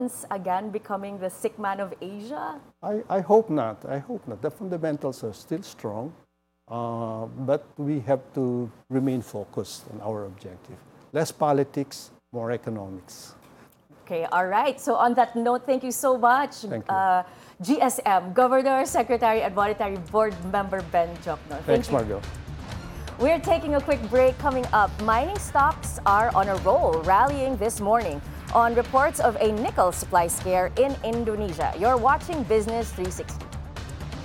again becoming the sick man of Asia? I hope not. I hope not. The fundamentals are still strong, but we have to remain focused on our objective. Less politics, more economics. Okay, all right. So on that note, thank you so much, Thank you. GSM, Governor, Secretary, and Monetary Board Member Ben Jokno. Thanks, Margo. We're taking a quick break. Coming up, mining stocks are on a roll, rallying this morning on reports of a nickel supply scare in Indonesia. You're watching Business 360.